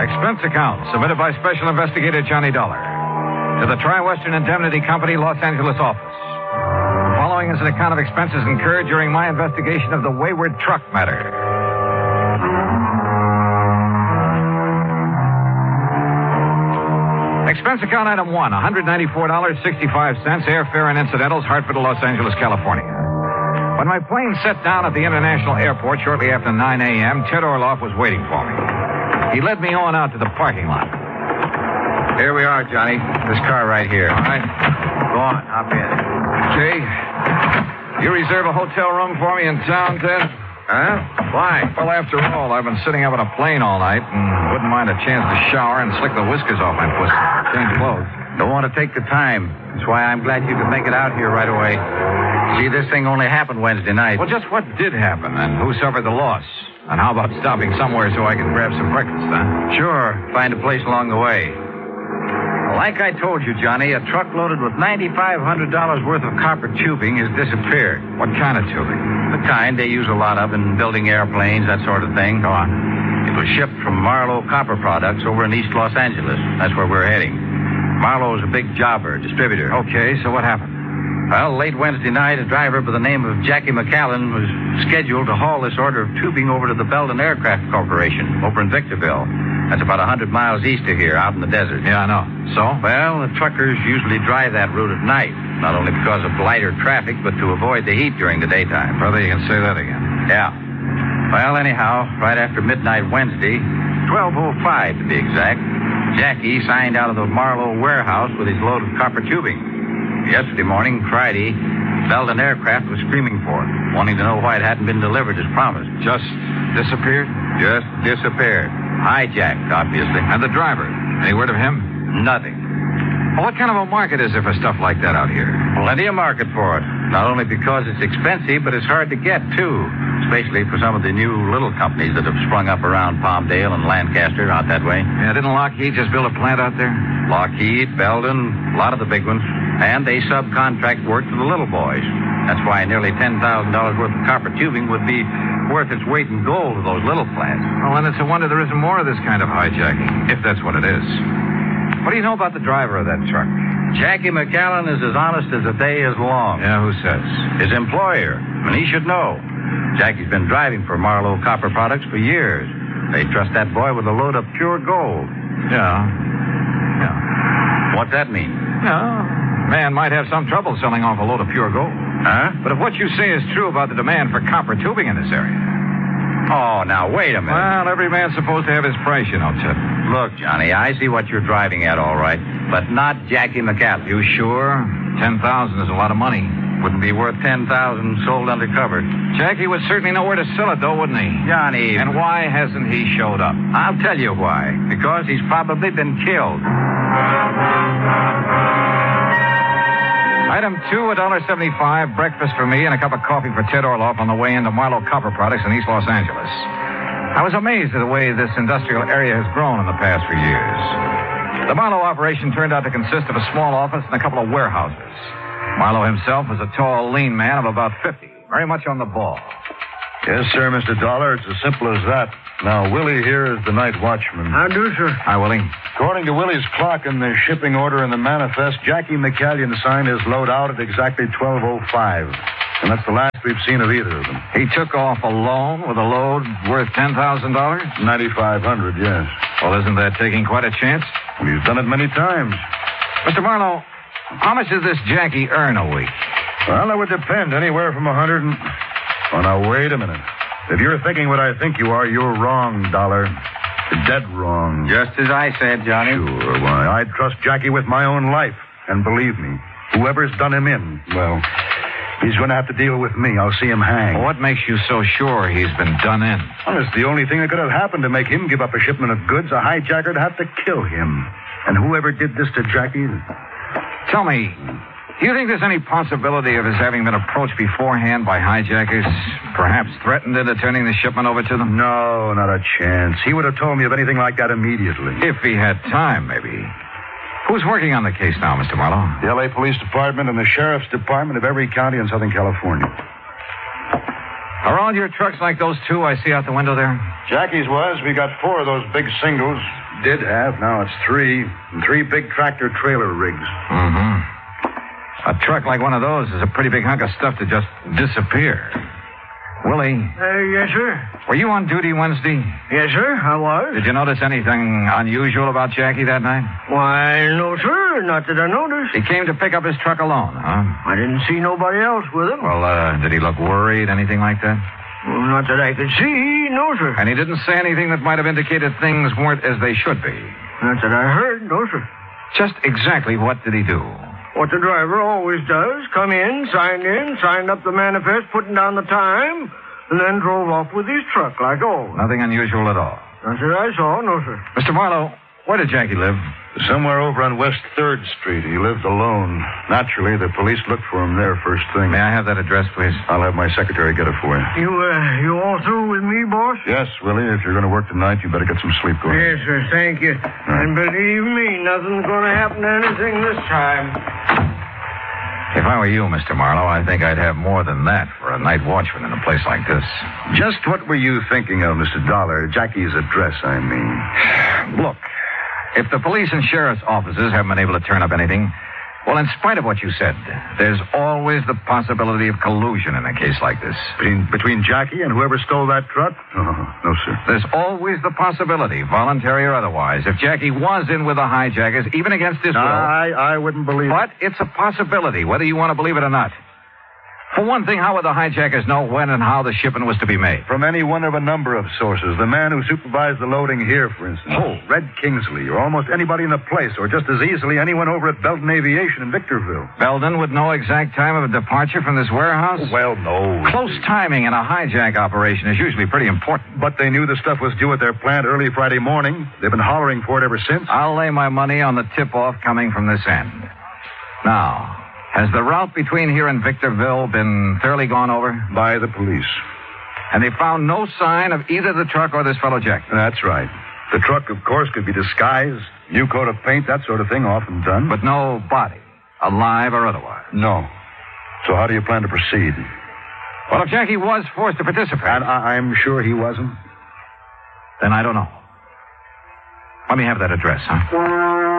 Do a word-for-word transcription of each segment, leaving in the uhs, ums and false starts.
Expense account submitted by Special Investigator Johnny Dollar to the Tri-Western Indemnity Company, Los Angeles office. The following is an account of expenses incurred during my investigation of the Wayward truck matter. Expense account item one, one hundred ninety-four dollars and sixty-five cents, airfare and incidentals, Hartford to Los Angeles, California. When my plane set down at the International Airport shortly after nine a.m., Ted Orloff was waiting for me. He led me on out to the parking lot. Here we are, Johnny. This car right here. All right. Go on, hop in. Okay. You reserve a hotel room for me in town, Ted? Huh? Why? Well, after all, I've been sitting up in a plane all night and wouldn't mind a chance to shower and slick the whiskers off my pussy. Change clothes. Don't want to take the time. That's why I'm glad you could make it out here right away. See, this thing only happened Wednesday night. Well, just what did happen, and who suffered the loss? And how about stopping somewhere so I can grab some breakfast, huh? Sure. Find a place along the way. Like I told you, Johnny, a truck loaded with nine thousand five hundred dollars worth of copper tubing has disappeared. What kind of tubing? The kind they use a lot of in building airplanes, that sort of thing. Go on. It was shipped from Marlowe Copper Products over in East Los Angeles. That's where we're heading. Marlowe's a big jobber, distributor. Okay, so what happened? Well, late Wednesday night, a driver by the name of Jackie McAllen was scheduled to haul this order of tubing over to the Belden Aircraft Corporation over in Victorville. That's about one hundred miles east of here, out in the desert. Yeah, I know. So? Well, the truckers usually drive that route at night, not only because of lighter traffic, but to avoid the heat during the daytime. Brother, you can say that again. Yeah. Well, anyhow, right after midnight Wednesday, twelve oh five to be exact, Jackie signed out of the Marlowe warehouse with his load of copper tubing. Yesterday morning, Friday, Belden Aircraft was screaming for it, wanting to know why it hadn't been delivered as promised. Just disappeared? Just disappeared. Hijacked, obviously. And the driver? Any word of him? Nothing. Well, what kind of a market is there for stuff like that out here? Plenty of market for it. Not only because it's expensive, but it's hard to get, too. Especially for some of the new little companies that have sprung up around Palmdale and Lancaster, out that way. Yeah, didn't Lockheed just build a plant out there? Lockheed, Belden, a lot of the big ones. And they subcontract work to the little boys. That's why nearly ten thousand dollars worth of copper tubing would be worth its weight in gold to those little plants. Well, then it's a wonder there isn't more of this kind of hijacking, if that's what it is. What do you know about the driver of that truck? Jackie McAllen is as honest as the day is long. Yeah, who says? His employer. And he should know. Jackie's been driving for Marlowe Copper Products for years. They trust that boy with a load of pure gold. Yeah. Yeah. What's that mean? Yeah. Man might have some trouble selling off a load of pure gold. Huh? But if what you say is true about the demand for copper tubing in this area... Oh, now, wait a minute. Well, every man's supposed to have his price, you know, Ted. Look, Johnny, I see what you're driving at, all right, but not Jackie McAllen. You sure? Ten thousand is a lot of money. Wouldn't be worth ten thousand sold undercover. Jackie would certainly know where to sell it, though, wouldn't he? Johnny. And why hasn't he showed up? I'll tell you why. Because he's probably been killed. Item two, one dollar and seventy-five cents, breakfast for me and a cup of coffee for Ted Orloff on the way into Marlowe Copper Products in East Los Angeles. I was amazed at the way this industrial area has grown in the past few years. The Marlowe operation turned out to consist of a small office and a couple of warehouses. Marlowe himself was a tall, lean man of about fifty, very much on the ball. Yes, sir, Mister Dollar. It's as simple as that. Now, Willie here is the night watchman. How do, sir? Hi, Willie. According to Willie's clock and the shipping order in the manifest, Jackie McAllen signed his load out at exactly twelve oh five. And that's the last we've seen of either of them. He took off alone with a load worth ten thousand dollars? nine thousand five hundred dollars, yes. Well, isn't that taking quite a chance? Well, he's done it many times. Mister Marlowe, how much does this Jackie earn a week? Well, that would depend. Anywhere from a hundred and... Oh, now, wait a minute. If you're thinking what I think you are, you're wrong, Dollar. You're dead wrong. Just as I said, Johnny. Sure, why, I'd trust Jackie with my own life. And believe me, whoever's done him in, well, he's going to have to deal with me. I'll see him hang. Well, what makes you so sure he's been done in? Well, it's the only thing that could have happened to make him give up a shipment of goods. A hijacker would have to kill him. And whoever did this to Jackie... Tell me, do you think there's any possibility of his having been approached beforehand by hijackers, perhaps threatened into turning the shipment over to them? No, not a chance. He would have told me of anything like that immediately. If he had time, maybe. Who's working on the case now, Mister Marlowe? The L A Police Department and the Sheriff's Department of every county in Southern California. Are all your trucks like those two I see out the window there? Jackie's was. We got four of those big singles. did have. Now it's three. And three big tractor-trailer rigs. Mm-hmm. A truck like one of those is a pretty big hunk of stuff to just disappear. Willie. Uh, yes, sir. Were you on duty Wednesday? Yes, sir, I was. Did you notice anything unusual about Jackie that night? Why, no, sir. Not that I noticed. He came to pick up his truck alone, huh? I didn't see nobody else with him. Well, uh, did he look worried, anything like that? Well, not that I could see, no, sir. And he didn't say anything that might have indicated things weren't as they should be? Not that I heard, no, sir. Just exactly what did he do? What the driver always does, come in, signed in, signed up the manifest, putting down the time, and then drove off with his truck like always. Nothing unusual at all? Not that I saw, no, sir. Mister Marlowe, where did Jackie live? Somewhere over on West third Street. He lived alone. Naturally, the police looked for him there first thing. May I have that address, please? I'll have my secretary get it for you. You, uh, you all through with me, boss? Yes, Willie. If you're going to work tonight, you better get some sleep. Go ahead. Yes, sir, thank you. And believe me, nothing's going to happen to anything this time. If I were you, Mister Marlowe, I think I'd have more than that for a night watchman in a place like this. Just what were you thinking of, Mister Dollar? Jackie's address, I mean. Look, if the police and sheriff's offices haven't been able to turn up anything, well, in spite of what you said, there's always the possibility of collusion in a case like this. Between, between Jackie and whoever stole that truck? Oh, no, sir. There's always the possibility, voluntary or otherwise, if Jackie was in with the hijackers, even against his will. I, I wouldn't believe it. But it's a possibility, whether you want to believe it or not. For one thing, how would the hijackers know when and how the shipment was to be made? From any one of a number of sources. The man who supervised the loading here, for instance. Oh. Red Kingsley, or almost anybody in the place, or just as easily anyone over at Belton Aviation in Victorville. Belden would know exact time of departure from this warehouse? Well, no. Close timing in a hijack operation is usually pretty important. But they knew the stuff was due at their plant early Friday morning. They've been hollering for it ever since. I'll lay my money on the tip-off coming from this end. Now, has the route between here and Victorville been thoroughly gone over? By the police. And they found no sign of either the truck or this fellow Jack? That's right. The truck, of course, could be disguised, new coat of paint, that sort of thing, often done. But no body, alive or otherwise? No. So how do you plan to proceed? Well, if Jackie was forced to participate... And I- I'm sure he wasn't. Then I don't know. Let me have that address, huh?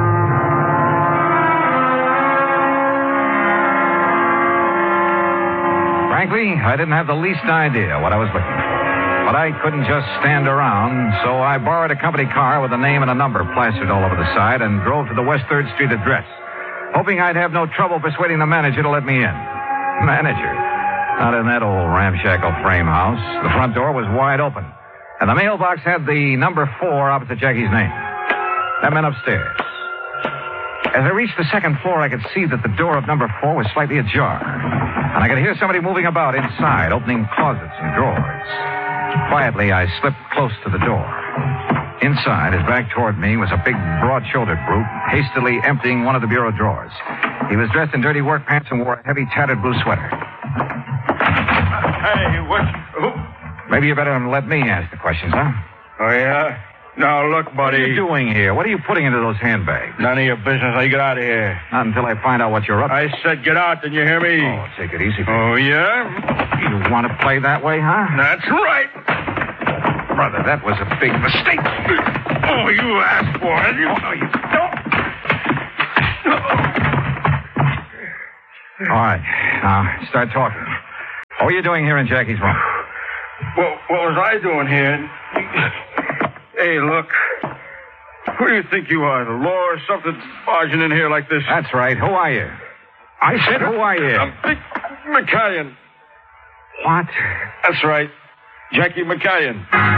Frankly, I didn't have the least idea what I was looking for. But I couldn't just stand around, so I borrowed a company car with a name and a number plastered all over the side and drove to the West third Street address, hoping I'd have no trouble persuading the manager to let me in. Manager? Not in that old ramshackle frame house. The front door was wide open, and the mailbox had the number four opposite Jackie's name. That meant upstairs. As I reached the second floor, I could see that the door of number four was slightly ajar. And I could hear somebody moving about inside, opening closets and drawers. Quietly, I slipped close to the door. Inside, his back toward me, was a big, broad-shouldered brute, hastily emptying one of the bureau drawers. He was dressed in dirty work pants and wore a heavy, tattered blue sweater. Hey, what? Who? Maybe you better let me ask the questions, huh? Oh, yeah? Now, look, buddy. What are you doing here? What are you putting into those handbags? None of your business. Now, you get out of here. Not until I find out what you're up to. I said get out. Didn't you hear me? Oh, take it easy. Oh, yeah? You want to play that way, huh? That's right. Brother, that was a big mistake. Oh, you asked for it. You... Oh, you don't. All right. Now, start talking. What were you doing here in Jackie's room? Well, what was I doing here? Hey, look. Who do you think you are, the law or something, barging in here like this? That's right. Who are you? I said, who are you? I'm Dick McCallion. What? That's right. Jackie McCallion.